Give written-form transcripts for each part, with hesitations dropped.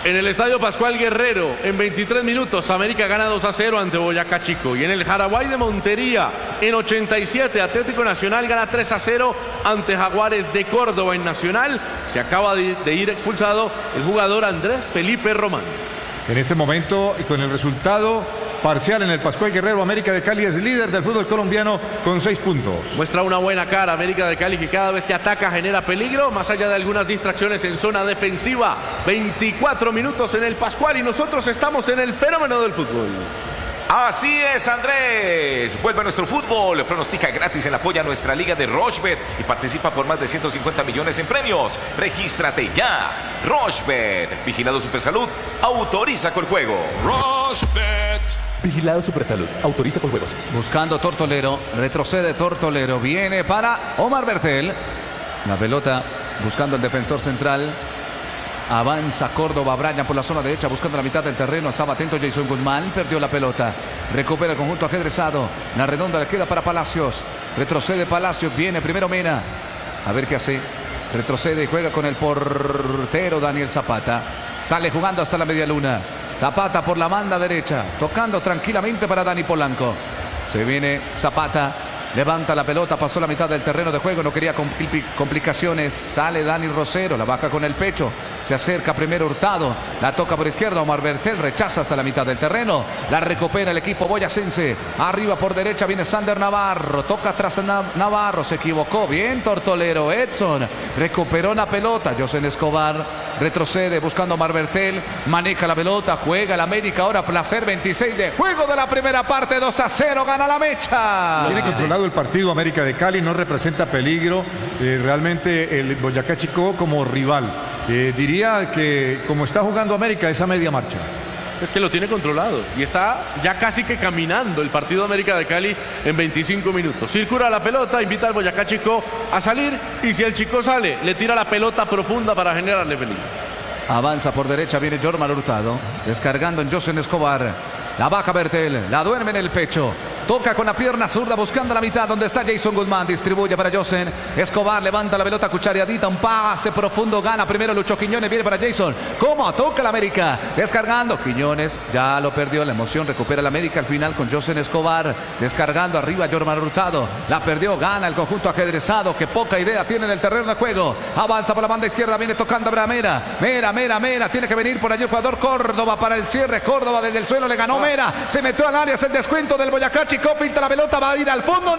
En el Estadio Pascual Guerrero, en 23 minutos, América gana 2-0 ante Boyacá Chico. Y en el Jaraguay de Montería, en 87, Atlético Nacional gana 3-0 ante Jaguares de Córdoba. En Nacional se acaba de ir expulsado el jugador Andrés Felipe Román. En este momento, con el resultado parcial en el Pascual Guerrero, América de Cali es líder del fútbol colombiano con 6 puntos. Muestra una buena cara América de Cali, que cada vez que ataca genera peligro, más allá de algunas distracciones en zona defensiva. 24 minutos en el Pascual y nosotros estamos en el fenómeno del fútbol. Así es, Andrés. Vuelve a nuestro fútbol. Pronostica gratis en la apoya nuestra liga de Rochebet y participa por más de 150 millones en premios. Regístrate ya. Rochebet. Vigilado Supersalud. Autoriza con juego. Rochebet. Vigilado Supersalud. Autoriza con juegos. Buscando Tortolero. Retrocede Tortolero. Viene para Omar Bertel. La pelota buscando el defensor central. Avanza Córdoba, Brian por la zona derecha buscando la mitad del terreno. Estaba atento Jason Guzmán, perdió la pelota. Recupera el conjunto ajedrezado. La redonda le queda para Palacios. Retrocede Palacios, viene primero Mena. A ver qué hace. Retrocede y juega con el portero Daniel Zapata. Sale jugando hasta la media luna. Zapata por la banda derecha, tocando tranquilamente para Dani Polanco. Se viene Zapata. Levanta la pelota, pasó la mitad del terreno de juego, no quería complicaciones. Sale Dani Rosero, la baja con el pecho. Se acerca primero Hurtado, la toca por izquierda. Omar Bertel rechaza hasta la mitad del terreno. La recupera el equipo boyacense. Arriba por derecha viene Sander Navarro. Toca atrás Navarro, se equivocó. Bien Tortolero, Edson. Recuperó la pelota. Josen Escobar retrocede buscando a Omar Bertel. Maneja la pelota, juega el América. Ahora Placer, 26 de juego de la primera parte. 2-0, gana la Mecha. Tiene controlado el partido América de Cali, no representa peligro realmente el Boyacá Chico como rival. Diría que como está jugando América esa media marcha. Es que lo tiene controlado y está ya casi que caminando el partido de América de Cali en 25 minutos. Circula la pelota, invita al Boyacá Chico a salir y si el Chico sale, le tira la pelota profunda para generarle peligro. Avanza por derecha, viene Jorman Hurtado, descargando en Josen Escobar. La baja Bertel, la duerme en el pecho. Toca con la pierna zurda buscando la mitad donde está Jason Guzmán. Distribuye para Josen Escobar. Levanta la pelota cuchareadita. Un pase profundo. Gana primero Lucho Quiñones. Viene para Jason. ¿Cómo? Toca la América. Descargando. Quiñones ya lo perdió. La emoción recupera la América al final con Josen Escobar. Descargando arriba Jorman Hurtado. La perdió. Gana el conjunto ajedrezado. Que poca idea tiene en el terreno de juego. Avanza por la banda izquierda. Viene tocando a Mera. Mera. Tiene que venir por allí el jugador Córdoba para el cierre. Córdoba desde el suelo. Le ganó Mera. Se metió al área. Es el descuento del Boyacá Chico. Pinta la pelota, va a ir al fondo,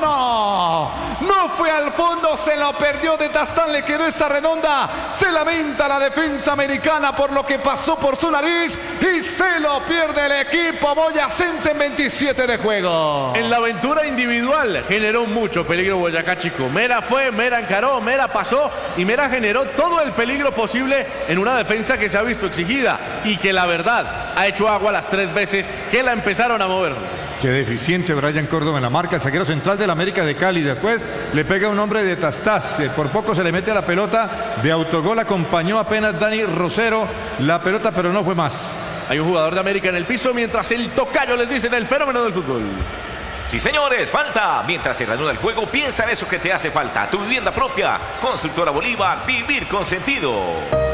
no fue al fondo, se lo perdió de Tastán, le quedó esa redonda. Se lamenta la defensa americana por lo que pasó por su nariz y se lo pierde el equipo boyacense en 27 de juego. En la aventura individual generó mucho peligro Boyacá Chico. Mera fue, Mera encaró, Mera pasó y Mera generó todo el peligro posible en una defensa que se ha visto exigida y que la verdad ha hecho agua las 3 veces que la empezaron a mover. Qué deficiente Brian Córdoba en la marca, el zaguero central del América de Cali. Después le pega un hombre de Tastás, por poco se le mete a la pelota. De autogol acompañó apenas Dani Rosero la pelota, pero no fue más. Hay un jugador de América en el piso mientras el tocayo les dice en el fenómeno del fútbol. Sí, señores, falta. Mientras se reanuda el juego, piensa en eso que te hace falta. Tu vivienda propia. Constructora Bolívar, vivir con sentido.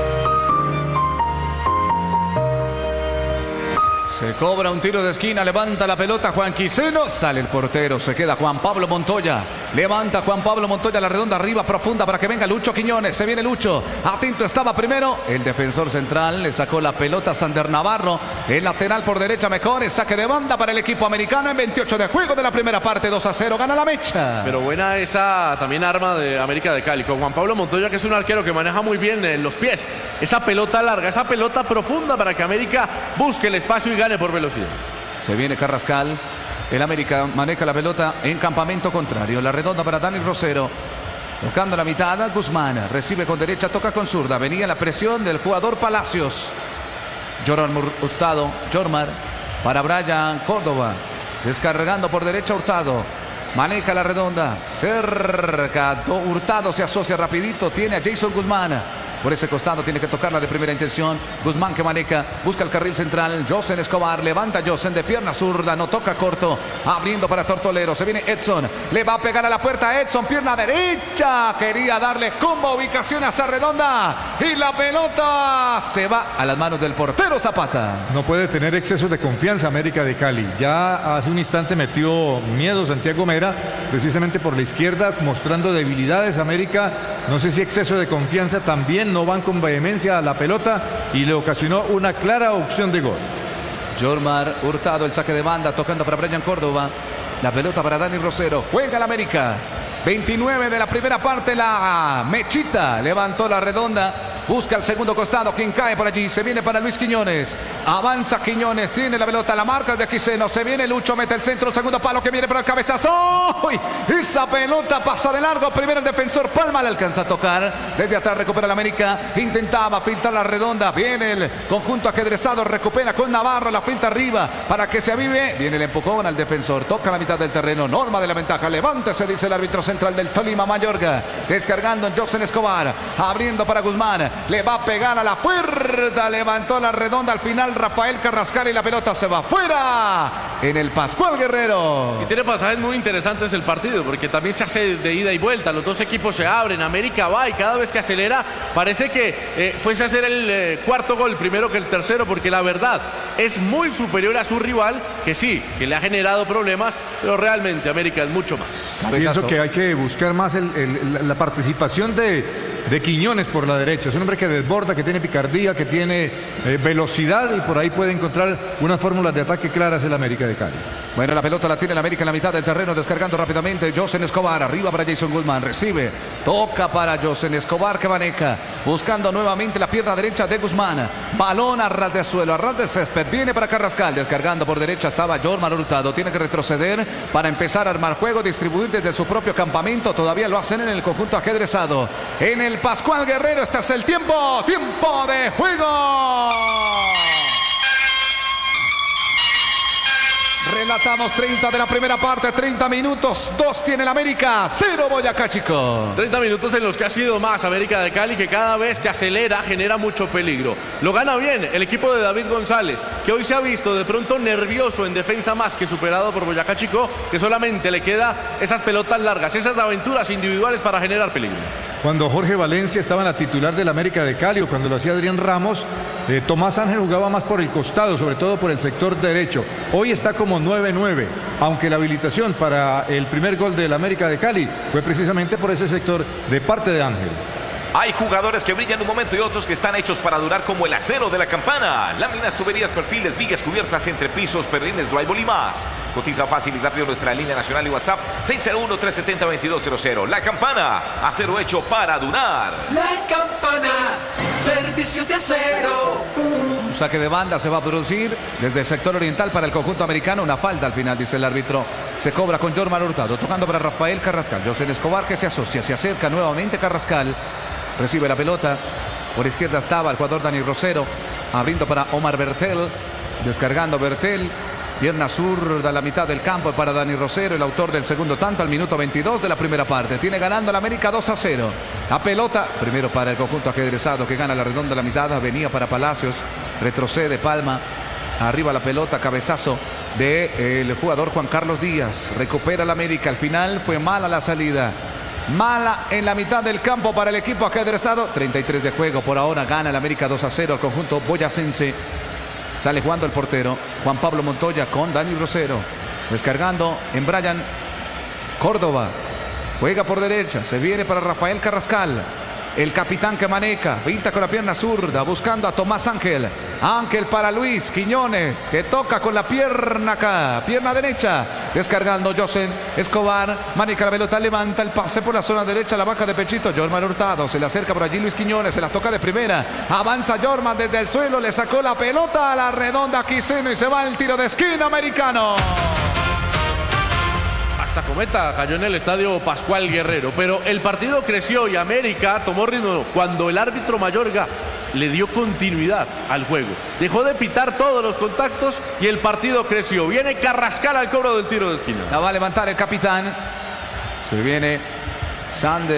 Se cobra un tiro de esquina, levanta la pelota Juan Quiseno, sale el portero, se queda Juan Pablo Montoya, levanta Juan Pablo Montoya la redonda arriba profunda para que venga Lucho Quiñones, se viene Lucho, atento estaba primero, el defensor central le sacó la pelota a Sander Navarro, el lateral por derecha mejor, el saque de banda para el equipo americano en 28 de juego de la primera parte, 2-0, gana la Mecha. Pero buena esa también arma de América de Cali, con Juan Pablo Montoya que es un arquero que maneja muy bien los pies, esa pelota larga, esa pelota profunda para que América busque el espacio y gane por velocidad. Se viene Carrascal. El América maneja la pelota en campamento contrario. La redonda para Dani Rosero. Tocando la mitad. Guzmán recibe con derecha, toca con zurda. Venía la presión del jugador Palacios. Jorman Hurtado. Jorman para Brian Córdoba. Descargando por derecha Hurtado. Maneja la redonda. Cerca. Hurtado se asocia rapidito. Tiene a Jason Guzmán. Por ese costado tiene que tocarla de primera intención. Guzmán que maneja, busca el carril central. Josen Escobar, levanta Josen de pierna zurda, no toca corto. Abriendo para Tortolero, se viene Edson. Le va a pegar a la puerta Edson, pierna derecha. Quería darle combo, ubicación hacia redonda. Y la pelota se va a las manos del portero Zapata. No puede tener exceso de confianza América de Cali. Ya hace un instante metió miedo Santiago Mera, precisamente por la izquierda, mostrando debilidades. América, no sé si exceso de confianza también. No van con vehemencia a la pelota y le ocasionó una clara opción de gol. Jormar Hurtado, el saque de banda, tocando para Brian Córdoba. La pelota para Dani Rosero. Juega el América. 29 de la primera parte, la Mechita levantó la redonda. Busca el segundo costado, quien cae por allí, se viene para Luis Quiñones, avanza Quiñones, tiene la pelota, la marca de Aquiseno, se viene Lucho, mete el centro, el segundo palo que viene para el cabezazo. ¡Uy! Esa pelota pasa de largo, primero el defensor Palma le alcanza a tocar, desde atrás recupera el América, intentaba filtrar la redonda, viene el conjunto ajedrezado, recupera con Navarro, la filtra arriba para que se avive, viene el empujón al defensor, toca la mitad del terreno, Norma de la ventaja, levántese, dice el árbitro central del Tolima, Mayorga, descargando en Josen Escobar, abriendo para Guzmán, le va a pegar a la puerta, levantó la redonda al final Rafael Carrascal y la pelota se va fuera en el Pascual Guerrero. Y tiene pasajes muy interesantes el partido, porque también se hace de ida y vuelta, los dos equipos se abren, América va y cada vez que acelera parece que fuese a hacer el cuarto gol primero que el tercero, porque la verdad es muy superior a su rival, que sí, que le ha generado problemas, pero realmente América es mucho más. Pienso que hay que buscar más la participación de Quiñones por la derecha. Es un hombre que desborda, que tiene picardía, que tiene velocidad y por ahí puede encontrar unas fórmulas de ataque claras el América de Cali. Bueno, la pelota la tiene el América en la mitad del terreno, descargando rápidamente Josen Escobar, arriba para Jason Guzmán, recibe, toca para Josen Escobar que maneja, buscando nuevamente la pierna derecha de Guzmán, balón a ras de suelo, a ras de césped, viene para Carrascal, descargando por derecha estaba Jormar Hurtado, tiene que retroceder para empezar a armar juego, distribuir desde su propio campamento, todavía lo hacen en el conjunto ajedrezado, en el Pascual Guerrero, este es el tiempo de juego. Relatamos 30 de la primera parte, 30 minutos, 2 tiene el América, 0 Boyacá Chico. 30 minutos en los que ha sido más América de Cali, que cada vez que acelera genera mucho peligro. Lo gana bien el equipo de David González, que hoy se ha visto de pronto nervioso en defensa más que superado por Boyacá Chico, que solamente le queda esas pelotas largas, esas aventuras individuales para generar peligro. Cuando Jorge Valencia estaba en la titular del América de Cali o cuando lo hacía Adrián Ramos, Tomás Ángel jugaba más por el costado, sobre todo por el sector derecho. Hoy está como 9-9, aunque la habilitación para el primer gol del América de Cali fue precisamente por ese sector de parte de Ángel. Hay jugadores que brillan un momento y otros que están hechos para durar, como el acero de la campana. Láminas, tuberías, perfiles, vigas cubiertas, entrepisos, perrines, drywall y más. Cotiza fácil y rápido nuestra línea nacional y WhatsApp 601-370-2200. La Campana, acero hecho para durar. La Campana, servicios de acero. Un saque de banda se va a producir desde el sector oriental para el conjunto americano. Una falta al final, dice el árbitro. Se cobra con Jormar Hurtado, tocando para Rafael Carrascal. Josen Escobar que se asocia, se acerca nuevamente Carrascal. Recibe la pelota. Por izquierda estaba el jugador Dani Rosero. Abriendo para Omar Bertel. Descargando Bertel. Pierna zurda a la mitad del campo para Dani Rosero, el autor del segundo tanto al minuto 22 de la primera parte. Tiene ganando el América 2-0. La pelota, primero para el conjunto ajedrezado que gana la redonda a la mitad. Venía para Palacios. Retrocede Palma. Arriba la pelota, cabezazo del jugador Juan Carlos Díaz. Recupera el América. Al final fue mala la salida. Mala en la mitad del campo para el equipo ajedrezado. 33 de juego. Por ahora gana el América 2-0 al conjunto boyacense. Sale jugando el portero Juan Pablo Montoya con Dani Rosero. Descargando en Brian Córdoba. Juega por derecha. Se viene para Rafael Carrascal. El capitán que maneja. Pinta con la pierna zurda. Buscando a Tomás Ángel. Ángel para Luis Quiñones. Que toca con la pierna acá. Pierna derecha. Descargando Josen Escobar. Maneja la pelota. Levanta el pase por la zona derecha. La baja de pechito. Jormar Hurtado. Se le acerca por allí Luis Quiñones. Se la toca de primera. Avanza Jorman desde el suelo. Le sacó la pelota a la redonda Quiseno. Y se va el tiro de esquina americano. Hasta cometa cayó en el estadio Pascual Guerrero, pero el partido creció y América tomó ritmo cuando el árbitro Mayorga le dio continuidad al juego. Dejó de pitar todos los contactos y el partido creció. Viene Carrascal al cobro del tiro de esquina. La va a levantar el capitán. Se viene Sander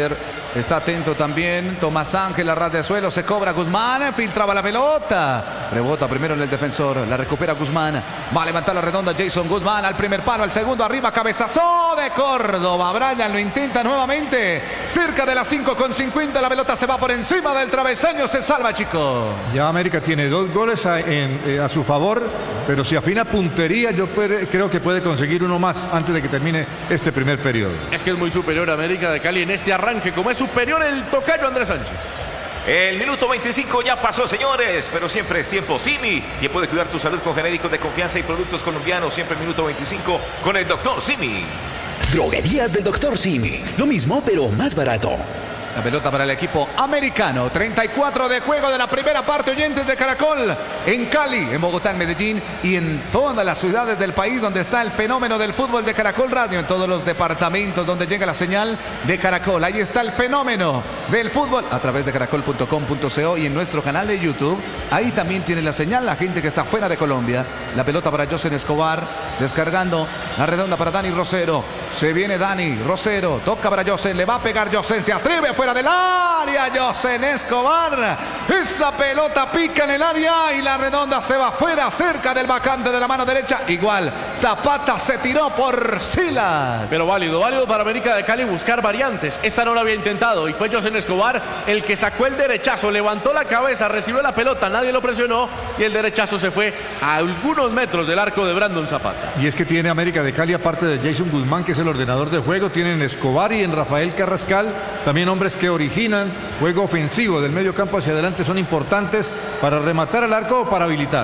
Está atento también Tomás Ángel, a ras de suelo, se cobra Guzmán, filtraba la pelota. Rebota primero en el defensor, la recupera Guzmán. Va a levantar la redonda Jason Guzmán al primer palo, al segundo arriba, cabezazo de Córdoba. Brian lo intenta nuevamente. Cerca de las 5:50, la pelota se va por encima del travesaño, se salva, chico. Ya América tiene 2 goles a su favor, pero si afina puntería, creo que puede conseguir uno más antes de que termine este primer periodo. Es que es muy superior a América de Cali en este arranque, como es superior el tocayo Andrés Sánchez. El minuto 25 ya pasó, señores, pero siempre es tiempo. Simi, quien puede cuidar tu salud con genéricos de confianza y productos colombianos. Siempre el minuto 25 con el Dr. Simi. Droguerías del Dr. Simi. Lo mismo, pero más barato. La pelota para el equipo americano. 34 de juego de la primera parte, oyentes de Caracol. En Cali, en Bogotá, en Medellín y en todas las ciudades del país donde está el fenómeno del fútbol de Caracol Radio. En todos los departamentos donde llega la señal de Caracol. Ahí está el fenómeno del fútbol a través de caracol.com.co y en nuestro canal de YouTube. Ahí también tiene la señal la gente que está fuera de Colombia. La pelota para Josen Escobar. Descargando la redonda para Dani Rosero. Se viene Dani Rosero. Toca para Josen. Le va a pegar Josen. Se atreve fuera del área, Josen Escobar. Esa pelota pica en el área y la redonda se va fuera, cerca del vacante de la mano derecha. Igual, Zapata se tiró por Silas. Pero válido para América de Cali buscar variantes. Esta no lo había intentado y fue Josen Escobar el que sacó el derechazo, levantó la cabeza, recibió la pelota, nadie lo presionó y el derechazo se fue a algunos metros del arco de Brandon Zapata. Y es que tiene América de Cali, aparte de Jason Guzmán, que es el ordenador de juego, tienen Escobar y en Rafael Carrascal, también hombres que originan juego ofensivo del medio campo hacia adelante, son importantes para rematar el arco o para habilitar.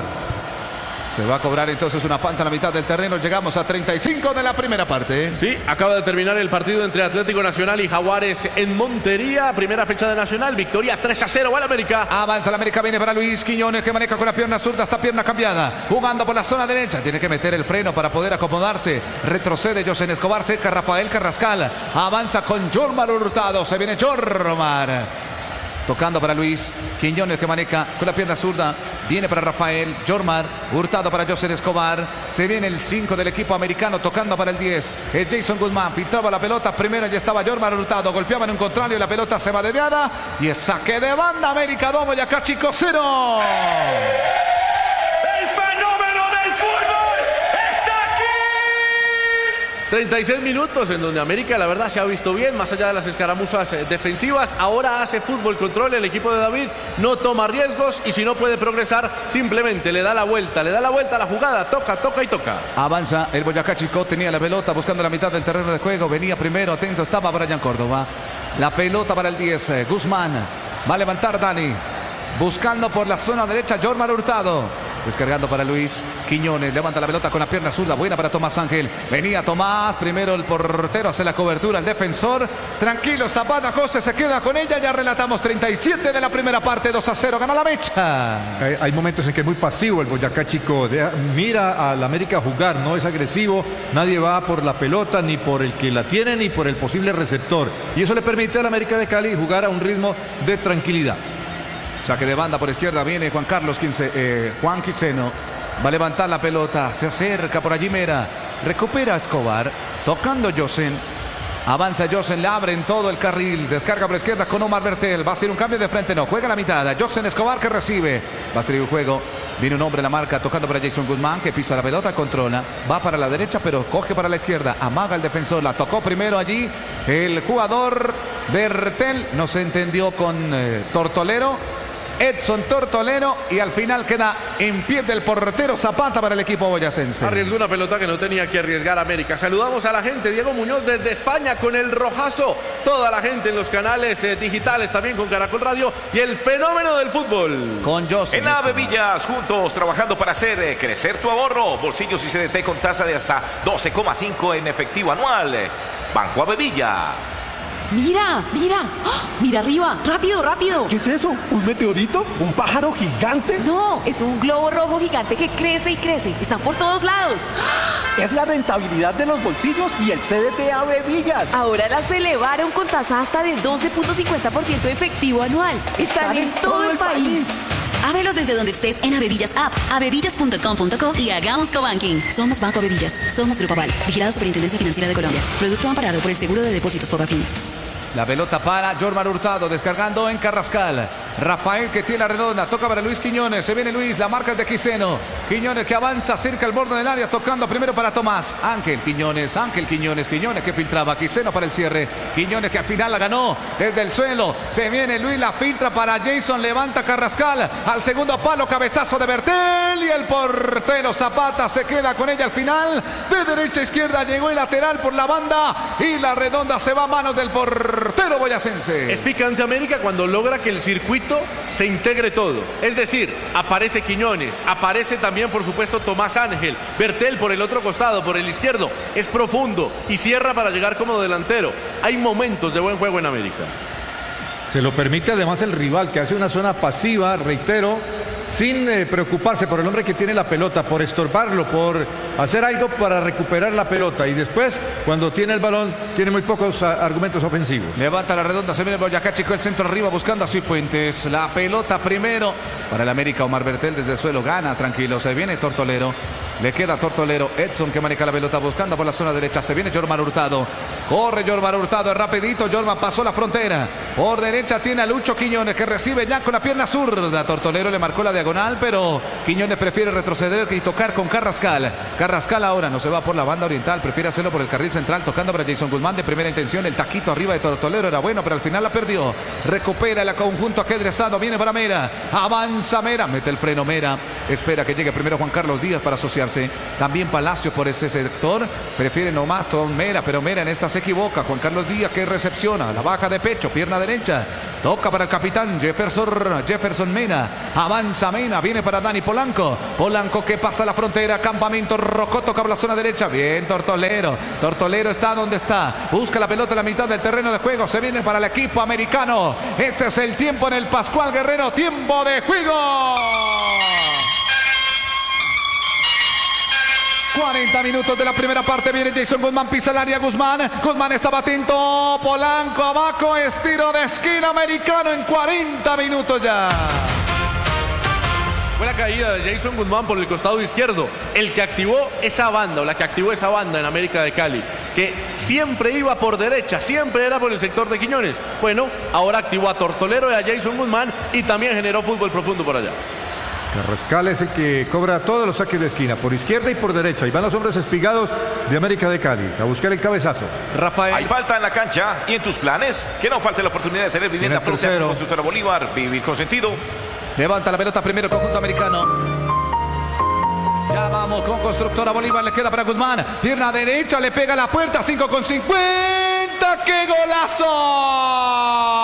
Se va a cobrar entonces una falta en la mitad del terreno. Llegamos a 35 de la primera parte. Sí, acaba de terminar el partido entre Atlético Nacional y Jaguares en Montería. Primera fecha de Nacional, victoria 3-0 al América. Avanza el América, viene para Luis Quiñones que maneja con la pierna zurda, esta pierna cambiada. Jugando por la zona derecha, tiene que meter el freno para poder acomodarse. Retrocede Josen Escobar, seca Rafael Carrascal. Avanza con Jormar Hurtado, se viene Jormar. Tocando para Luis Quiñones que maneja con la pierna zurda. Viene para Rafael Jormar. Hurtado para Josen Escobar. Se viene el 5 del equipo americano tocando para el 10. Es Jason Guzmán. Filtraba la pelota. Primero ya estaba Jormar Hurtado. Golpeaba en un contrario. La pelota se va desviada. Y es saque de banda. América 2, Boyacá Chico 0. El fenómeno del fútbol está aquí. 36 minutos en donde América la verdad se ha visto bien, más allá de las escaramuzas defensivas. Ahora hace fútbol control el equipo de David, no toma riesgos y si no puede progresar, simplemente le da la vuelta a la jugada, toca y toca. Avanza el Boyacá Chico, tenía la pelota buscando la mitad del terreno de juego, venía primero, atento estaba Brian Córdoba. La pelota para el 10, Guzmán, va a levantar Dani, buscando por la zona derecha Jormar Hurtado. Descargando para Luis Quiñones, levanta la pelota con la pierna zurda, buena para Tomás Ángel. Venía Tomás, primero el portero hace la cobertura, el defensor. Tranquilo, Zapata José se queda con ella, ya relatamos 37 de la primera parte, 2-0, gana la mecha. Hay momentos en que es muy pasivo el Boyacá Chico, mira al América jugar, no es agresivo, nadie va por la pelota, ni por el que la tiene, ni por el posible receptor. Y eso le permite al América de Cali jugar a un ritmo de tranquilidad. Saque de banda por izquierda, viene Juan Quiseno, va a levantar la pelota, se acerca por allí Mera, recupera Escobar, tocando Josen, avanza Josen, le abre en todo el carril, descarga por izquierda con Omar Bertel, va a hacer un cambio de frente, no, juega la mitad, Josen Escobar que recibe, va a estar el juego, viene un hombre en la marca, tocando para Jason Guzmán, que pisa la pelota, controla, va para la derecha, pero coge para la izquierda, amaga el defensor, la tocó primero allí, el jugador Bertel, no se entendió con Tortolero, Edson Tortolero y al final queda en pie del portero Zapata para el equipo boyacense. Arriesgó una pelota que no tenía que arriesgar América. Saludamos a la gente, Diego Muñoz desde España con el rojazo, toda la gente en los canales digitales también con Caracol Radio y el fenómeno del fútbol. Con Josen En Avevillas, juntos trabajando para hacer crecer tu ahorro. Bolsillos y CDT con tasa de hasta 12,5 en efectivo anual. Banco Avevillas. ¡Mira! ¡Ah! ¡Mira arriba! ¡Rápido! ¿Qué es eso? ¿Un meteorito? ¿Un pájaro gigante? No, es un globo rojo gigante que crece y crece. Están por todos lados. Es la rentabilidad de los bolsillos y el CDT Avevillas. Ahora las elevaron con tasa hasta de 12.50% efectivo anual. Están en todo el país. Ábrelos desde donde estés en Avevillas App, avevillas.com.co y hagamos cobanking. Somos Banco Avevillas, somos Grupo Aval, vigilado Superintendencia Financiera de Colombia. Producto amparado por el Seguro de Depósitos Fogafín. La pelota para Jormar Hurtado, descargando en Carrascal. Rafael que tiene la redonda, toca para Luis Quiñones. Se viene Luis, la marca es de Quiseno. Quiñones que avanza cerca al borde del área, tocando primero para Tomás. Ángel Quiñones que filtraba. Quiseno para el cierre. Quiñones que al final la ganó desde el suelo. Se viene Luis, la filtra para Jason, levanta Carrascal. Al segundo palo, cabezazo de Bertel. Y el portero Zapata se queda con ella al final. De derecha a izquierda llegó el lateral por la banda. Y la redonda se va a manos del portero boyacense. Es picante América cuando logra que el circuito se integre todo. Es decir, aparece Quiñones, aparece también por supuesto Tomás Ángel, Bertel por el otro costado, por el izquierdo. Es profundo y cierra para llegar como delantero. Hay momentos de buen juego en América. Se lo permite además el rival, que hace una zona pasiva, reitero, sin preocuparse por el hombre que tiene la pelota, por estorbarlo, por hacer algo para recuperar la pelota. Y después, cuando tiene el balón, tiene muy pocos argumentos ofensivos. Levanta la redonda, se viene Boyacá Chico, el centro arriba buscando a Cifuentes. La pelota primero para el América. Omar Bertel desde el suelo gana, tranquilo. Se viene Tortolero. Le queda Tortolero, Edson que maneja la pelota buscando por la zona derecha. Se viene Jormar Hurtado. Corre Jormar Hurtado, es rapidito. Jormar pasó la frontera. Por derecha tiene a Lucho Quiñones que recibe ya con la pierna zurda. Tortolero le marcó la diagonal, pero Quiñones prefiere retroceder y tocar con Carrascal. Carrascal ahora no se va por la banda oriental, prefiere hacerlo por el carril central, tocando para Jason Guzmán de primera intención. El taquito arriba de Tortolero era bueno, pero al final la perdió. Recupera el conjunto aquedresado, viene para Mera. Avanza Mera, mete el freno Mera. Espera que llegue primero Juan Carlos Díaz para asociarse. También Palacio por ese sector. Prefiere nomás Tom Mera, pero Mera en esta se equivoca. Juan Carlos Díaz que recepciona, la baja de pecho, pierna derecha. Toca para el capitán Jefferson Mena. Avanza Mena, viene para Dani Polanco. Polanco que pasa la frontera, campamento Rocó, toca por la zona derecha. Bien Tortolero. Tortolero está donde está. Busca la pelota en la mitad del terreno de juego. Se viene para el equipo americano. Este es el tiempo en el Pascual Guerrero. Tiempo de juego. 40 minutos de la primera parte. Viene Jason Guzmán, pisa el área Guzmán. Guzmán estaba atento. Polanco abajo, estiro de esquina americano en 40 minutos ya. Fue la caída de Jason Guzmán por el costado izquierdo, el que activó esa banda, o la que activó esa banda en América de Cali, que siempre iba por derecha, siempre era por el sector de Quiñones. Bueno, ahora activó a Tortolero y a Jason Guzmán y también generó fútbol profundo por allá. Carrascal es el que cobra todos los saques de esquina, por izquierda y por derecha. Y van los hombres espigados de América de Cali a buscar el cabezazo. Rafael. Hay falta en la cancha y en tus planes. Que no falte la oportunidad de tener vivienda propia con Constructora Bolívar. Vivir con sentido. Levanta la pelota primero conjunto americano. Ya vamos con Constructora Bolívar, le queda para Guzmán. Pierna derecha, le pega a la puerta, 5 con 50. ¡Qué golazo!